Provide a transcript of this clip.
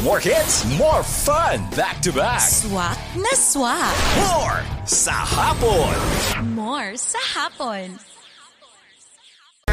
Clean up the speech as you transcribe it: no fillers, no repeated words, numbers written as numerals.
More hits, more fun, back-to-back. Swak na swak. More sa hapon. More sa hapon.